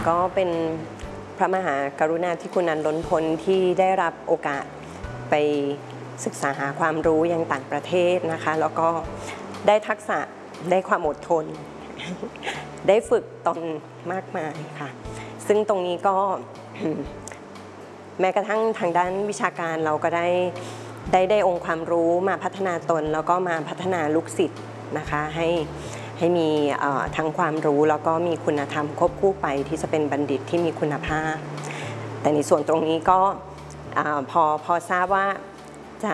ก็เป็นพระมหากรุณาธิคุณอันล้นพ้นที่ได้รับโอกาสไปศึกษาหาความรู้ยังต่างประเทศนะคะแล้วก็ได้ทักษะได้ความอดทน ได้ฝึกตนมากมายค่ะซึ่งตรงนี้ก็ แม้กระทั่งทางด้านวิชาการเราก็ได้องค์ความรู้มาพัฒนาตนแล้วก็มาพัฒนาลูกศิษย์นะคะให้มีทั้งความรู้แล้วก็มีคุณธรรมควบคู่ไปที่จะเป็นบัณฑิตที่มีคุณภาพแต่ในส่วนตรงนี้ก็พอทราบว่า